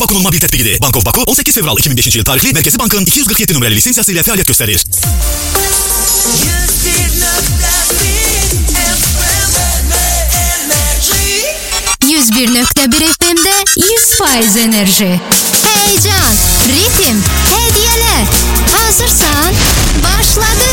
Baku'nun mobil tətbiqidir. Bank of Baku 18 fevral 2005 yıl tarihli Merkezi Bank'ın 247 numaralı lisensiyası ile fəaliyyət göstərir. 101.1 FM'de 100% enerji. Heyecan, ritim, hediyeler. Hazırsan başladı.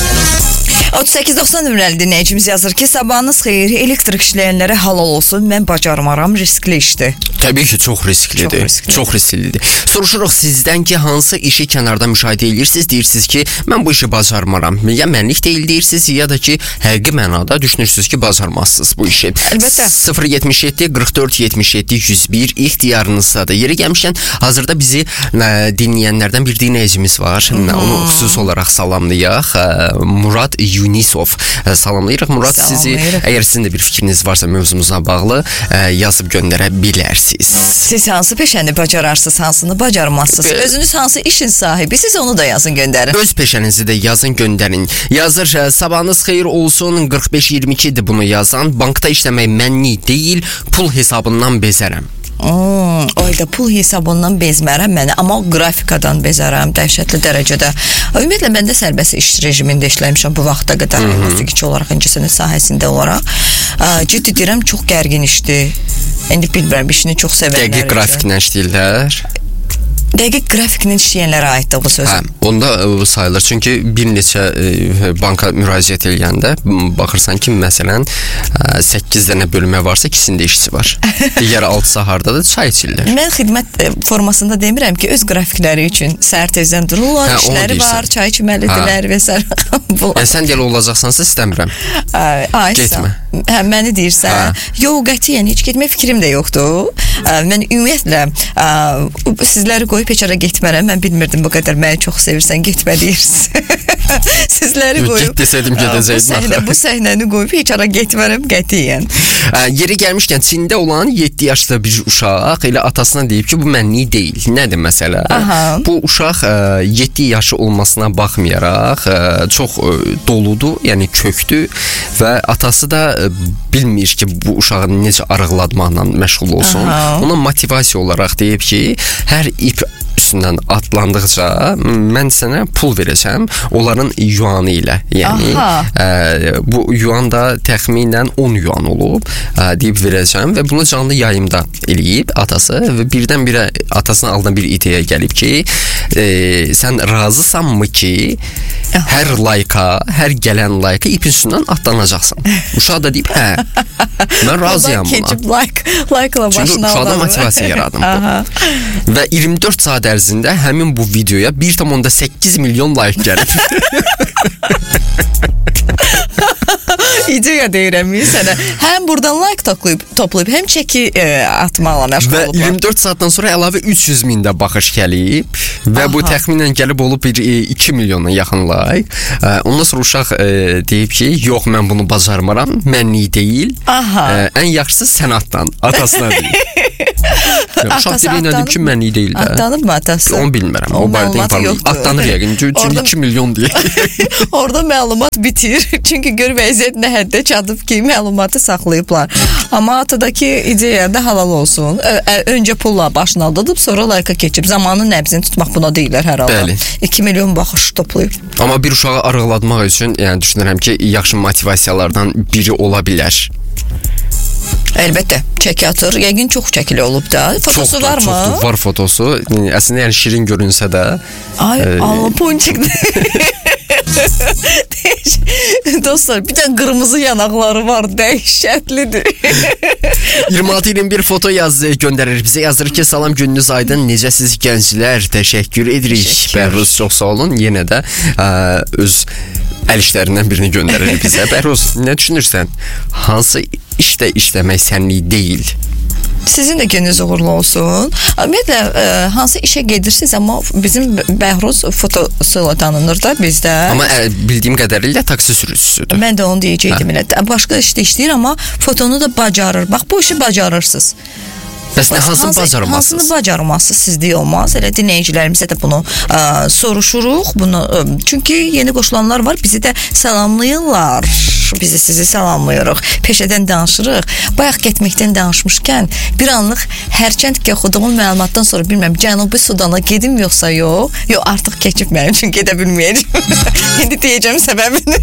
3890 nömrəli dinləyicimiz yazır ki, sabahınız xeyir, elektrik işləyənlərə halal olsun, mən bacarmaram, riskli işdir. Təbii ki, çox risklidir. Çox risklidir. Soruşuruq sizdən ki, hansı işi kənarda müşahidə edirsiniz, deyirsiniz ki, mən bu işi bacarmaram. Ya mənlik deyil deyirsiniz, ya da ki, həqiqi mənada düşünürsünüz ki, bacarmazsınız bu işi. Əlbəttə. 077 44 77 101 ixtiyarınızdadır. Yeri gəlmişkən, hazırda bizi dinləyənlərdən bir dinləyicimiz var. Onu xüsusi olaraq salamlayaq. Murad Yunisov salamlayırıq. Murad, sizi, əgər sizin də bir fikriniz varsa mövzumuzla bağlı yazıb göndərə bilərsiniz. Siz hansı peşəni bacararsınız, hansını bacarmazsınız? Özünüz hansı işin sahibi, siz onu da yazın göndərin. Öz peşənizi də yazın göndərin. Yazır, sabahınız xeyir olsun, 45-22'dir bunu yazan. Bankda işləmək mənlik deyil, pul hesabından bezərəm. Oyda pul hesabından bezmərəm mənə, amma qrafikadan bezərəm dəhşətli dərəcədə. Ümumiyyətlə, mən də sərbəst iş rejimində işləmişəm bu vaxta qədər, musiqiçi olaraq, incəsənət sahəsində olaraq. Ciddi deyirəm, çox gərgin işdir. İndi bilmirəm, işini çox sevənlər. Dəqiq qrafiklə işləyirlər. Dəqiq grafiklə işləyənlərə aiddir bu sözü. Onda sayılır. Çünki bir neçə banka müraciət edəndə baxırsan ki, məsələn 8 dənə bölmə varsa, ikisində işçi var. Digər 6 hardadır, çay içirlər. Mən xidmət formasında demirəm ki, öz qrafikləri üçün səhər tezdən dururlar, işləri var, çay içməlidirlər və s. Sən deyil olacaqsansa istəmirəm. Getmə. Məni deyirsən, yox, qətiyyən heç getmək fikrim də yoxdur. Mən ümumiyyətlə sizləri qoyub heç ara getmərəm. Mən bilmirdim bu qədər məni çox sevirsən, getmə deyirsən. Sizləri qoyub get desəydim gedəcəkdim. Bu səhnəni qoyub heç ara getmərəm qətiyyən. Yeri gəlmişkən, Çində olan 7 yaşlı bir uşaq elə atasına deyib ki, bu mənlik deyil. Nədir məsələ? Bu uşaq 7 yaşı olmasına baxmayaraq çox doludur, yəni kökdür və atası da bilmir ki, bu uşağın necə arıqlatmaqla məşğul olsun. Ona motivasiya olaraq deyib ki, hər ip üstündən atlandıqca mən sənə pul verəcəm, onların yuanı ilə. Yəni bu yuan da təxminən 10 yuan olub, deyib verəcəm və bunu canlı yayımda eləyib atası və birdən-birə atasının aldığına bir ideya gəlib ki, sən razısanmı ki, hər layka, hər gələn layka ipin üstündən atlanacaqsan. Uşaq da deyib, hə, mən razıyam buna. Keçib layla başına çünki uşaqda motivasiya yaradım bu. Və 24 saat ərzində həmin bu videoya 1,8 milyon like gəlib. İdeya deyirəm sənə. Həm buradan like toplayıb, həm çəki atmaqla məşğul olublar. Və 24 saatdan sonra əlavə 300 min də baxış gəlib və bu təxminən gəlib olub bir 2 milyona yaxın like. Ondan sonra uşaq deyib ki, yox, mən bunu bacarmaram, mənlik deyil. Ən yaxşısı sənatdan, atasına deyib. Uşaq deyib ki, mənlik deyil də. Atlanıb mı atası? Onu bilmirəm. O barədə informasiya atlanır yəqin. Çünki 2 milyon deyil. Orada məlumat bitir. Çünki gör vəziyyət nə həddə çatıb ki, məlumatı saxlayıblar. Amma atadakı ideya da halal olsun. Öncə pulla başını aldadıb, sonra layka keçib. Zamanın nəbzini tutmaq buna deyirlər hər halda. 2 milyon baxış toplayıb. Amma bir uşağı arıqlatmaq üçün, yəni düşünürəm ki, yaxşı motivasiyalardan biri ola bilər. Əlbəttə, çəki atır. Yəqin çox çəkili olub da. Fotosu var mı? Çoxdur, var fotosu. Əslində yəni şirin görünsə də. Ay, Allah, ponçikdir. Dostlar, bir tane qırmızı yanaqları var, dəhşətlidir. 26-21 foto göndərir bizə. Yazır ki, salam, gününüz aydın, necəsiz gənclər, təşəkkür edirik. Bəhruz, çox sağ olun. Yenə də öz əl işlərindən birini göndərir bizə. Bəhruz, nə düşünürsən? Hansı işdə işləmək sənlik deyil? Sizin də gününüz uğurlu olsun. Ümumiyyətlə, hansı işə gedirsiniz, amma bizim Bəhruz fotosuyla tanınır da bizdə. Amma bildiyim qədərilə taksi sürücüsüdür. Mən də onu deyəcəkdim. Başqa işdə işləyir, amma fotonu da bacarır. Bax, bu işi bacarırsınız. Bəs nə hansını bacarmazsınız? Hansını bacarmazsınız, sizdə olmaz. Elə dinləyicilərimizə də bunu soruşuruq. Bunu çünki yeni qoşulanlar var, bizi də salamlayırlar. Biz sizi salamlayırıq. Peşədən danışırıq. Bayaq getməkdən danışmışkən bir anlıq hərçənd ki oxuduğum məlumatdan sonra bilmirəm Cənubi Sudana gedim yoxsa yox. Yox, artıq keçib mənim üçün gedə bilməyəcəm. İndi deyəcəm səbəbini.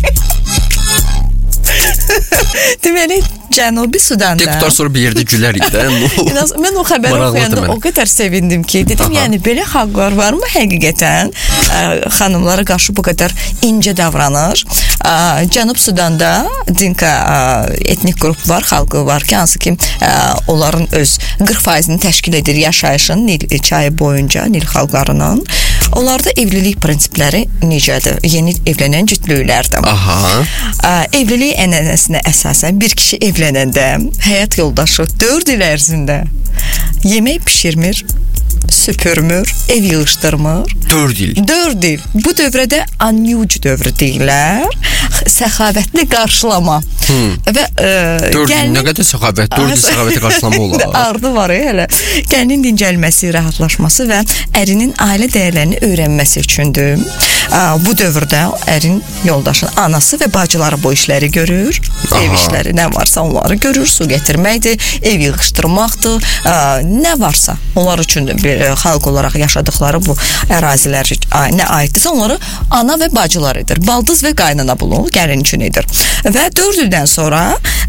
Deməli Cənubi Sudanda. Deputar sonra bir yerdə gülər idi. Mən o xəbəri oxuyanda o qədər sevindim ki, dedim, yəni belə xalqlar varmı həqiqətən? Xanımlara qarşı bu qədər incə davranır. Cənub Sudanda Dinka etnik qrup var, xalqı var ki, hansı ki onların öz 40%-ni təşkil edir yaşayışın Nil çayı boyunca, Nil xalqlarının. Onlarda evlilik prinsipləri necədir? Yeni evlənən cütlüklərdir. Evlilik ənənəsinə əsasən bir kişi evlənəndə həyat yoldaşı 4 il ərzində yemək pişirmir, süpürmür, ev yığışdırmır. 4 il. 4 il. Bu dövrədə anyuc dövrü deyirlər. Səxavətli qarşılama. Və 4 il nə qədər səxavət? 4 il səxavətli qarşılama olar. Ardı var hələ. Gəlinin dincəlməsi, rahatlaşması və ərinin ailə dəyərlərini öyrənməsi üçündür. Bu dövrdə ərin yoldaşın anası və bacıları bu işləri görür. Ev işləri nə varsa onları görür. Su gətirməkdir, ev yığışdırmaqdır. Nə varsa onlar üçün xalq olaraq yaşadıkları bu ərazilər nə aiddirsə onları ana və bacılar edir. Baldız və qaynana bunu gəlin üçün edir. Və 4 ildən sonra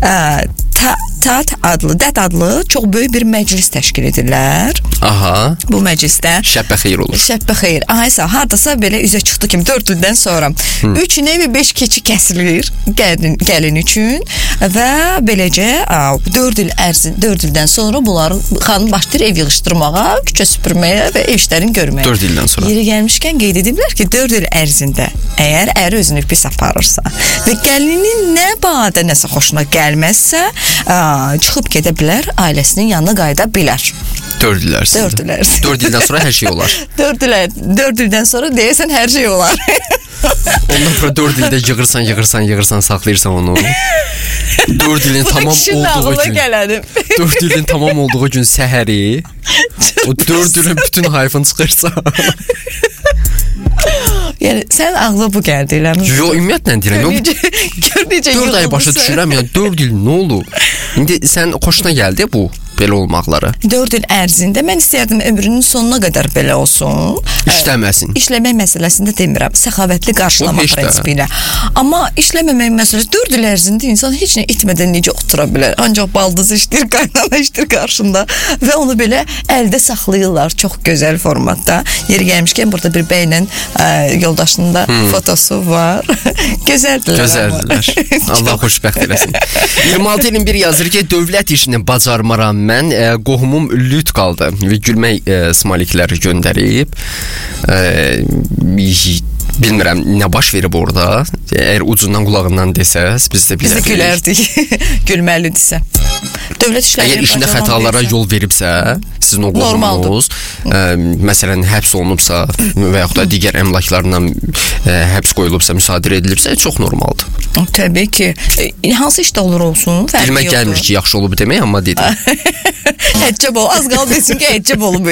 Dət adlı çox böyük bir məclis təşkil edirlər. Bu məclisdə şəbbə xeyir olur. Şəbbə xeyir. Aysa hardasa belə üzə çıxdı kimi 4 ildən sonra 3 inək və 5 keçi kəsilir gəlin üçün və beləcə 4 ildən sonra bunların xanım başlayır ev yığışdırmağa, küçə süpürməyə və ev işlərini görməyə. 4 ildən sonra. Yeri gəlmişkən qeyd ediblər ki, 4 il ərzində əgər əri özünü pis aparırsa və gəlinin nə badə nəsə xoşuna gəlməzsə, çıxıb gedə bilər, ailəsinin yanına qayıda bilər. 4 il ərzində. 4 ildən sonra hər şey olar. 4 ildən sonra deyəsən hər şey olar. Ondan sonra 4 ildə yığırsan, saxlayırsan onu. 4 ilin tamam olduğu gün. 4 ilin tamam olduğu gün səhəri o 4 ilin bütün hayfını çıxırsa. Yəni sən ağla bu gəldi eləmi? Yox, ümumiyyətlə deyirəm. Gör necə 4 ay başa düşürəm, yəni 4 il nə olur? İndi sən xoşuna gəldi bu belə olmaqları? 4 il ərzində mən istərdim ömrünün sonuna qədər belə olsun. İşləməsin. İşləmək məsələsində demirəm, səxavətli qarşılama prinsipi ilə. Amma işləməmək məsələsi 4 il ərzində insan heç nə etmədən necə otura bilər? Ancaq baldız işdir, qaynana işdir qarşında və onu belə əldə saxlayırlar çox gözəl formatda. Yeri gəlmişkən burada bir bəylə yoldaşının da fotosu var. Gözəldirlər. Gözəldirlər. Allah xoşbəxt eləsin. 26 ilin bir yazır ki, dövlət işini bacarmaram mən, qohumum lüt qaldı və gülmək smalikləri göndərib. Bilmirəm nə baş verib orada. Əgər ucundan qulağından desəz, biz də bilərik. Biz də gülərdik gülməlidirsə. Dövlət işləri əgər işində xətalara yol veribsə, sizin o qohumunuz, məsələn, həbs olunubsa və yaxud da digər əmlaklarından həbs qoyulubsa, müsadirə edilibsə, çox normaldır. Təbii ki, hansı işdə olur olsun, fərqi yoxdur. Bilmək gəlmir ki, yaxşı olub demək, amma dedim. Həccəb ol, az qalıb desin ki, həccəb olub.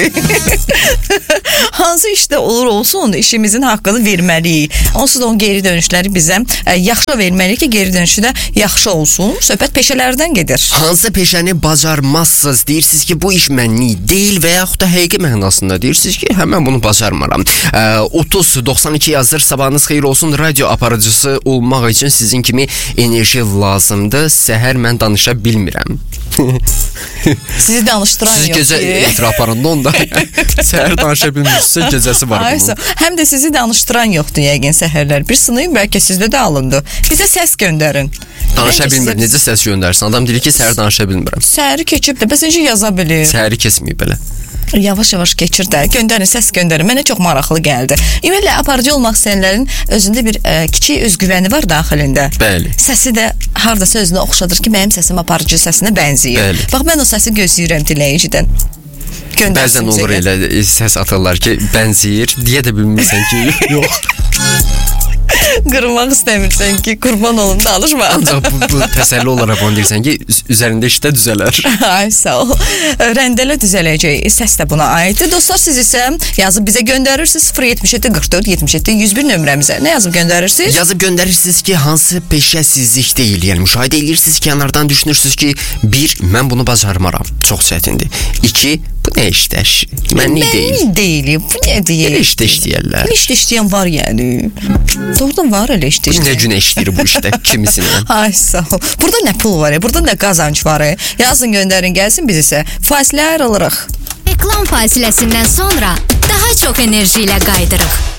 Hansı işdə olur olsun, işimizin haqqını verməliyik. Onsuz da onun geri dönüşləri bizə yaxşı verməliyik ki, geri dönüşü də yaxşı olsun. Söhbət peşələrdən gedir. Hansı peşəni bacarmazsınız, deyirsiniz ki, bu iş mənlik deyil və yaxud da həqiqi mənasında deyirsiniz ki, mən bunu bacarmaram. 30-92 yazır, sabahınız xeyir olsun, radyo aparıcısı olmaq üçün sizin kimi enerji lazımdır. Səhər mən danışa bilmirəm. Sizi danışdıran yox ki. Siz gecə etiraf aparında onda səhər danışa bilmirsinizsə gecəsi var bunun. Həm də sizi danışdıran yoxdur yəqin səhərlər. Bir sınayım, bəlkə sizdə də alındı. Bizə səs göndərin. Danışa bilmir, necə səs göndərsin? Adam deyir ki, səhər danışa bilmirəm. Səhəri keçib də, bəs necə yaza bilir? Səhəri kesməyib belə. Yavaş-yavaş keçir də, göndərin, səs göndərin. Mənə çox maraqlı gəldi. Ümumiyyətlə, aparıcı olmaq istəyənlərin özündə bir kiçik özgüvəni var daxilində. Bəli. Səsi də haradasa özünə oxşadır ki, mənim səsim aparıcı səsinə bənzəyir. Bəli. Bax, mən o səsi gözləyirəm dinləyicidən. Bəzən olur elə səs atırlar ki, bənzəyir, deyə də bilmirsən ki, yox. Qırmaq istəmirsən ki, qurban olum danışma. Ancaq bu təsəlli olaraq onu deyirsən ki, üzərində işdə düzələr. Ay sağ ol. Rəndələ düzələcək. Səs də buna aiddir. Dostlar, siz isə yazıb bizə göndərirsiniz 077 44 77 101 nömrəmizə. Nə yazıb göndərirsiniz? Yazıb göndərirsiniz ki, hansı peşəsizlik deyil. Yəni müşahidə edirsiniz ki, kənardan düşünürsünüz ki, 1, mən bunu bacarmaram. Çox çətindir. 2, bu nə işdəş? Mənlik deyil. Mən deyil. Bu nə deyil? Elə işdə işləyərlər. Elə işdə işləyən var yəni. Doğrudan var elə işdə işləyən. Nə günə işləyir bu işdə kimisinə? Ay sağ ol. Burada nə pul var, burada nə qazanc var. Yazın, göndərin, gəlsin, biz isə fasilə ayrılırıq. Reklam fasiləsindən sonra daha çox enerji ilə qaydırıq.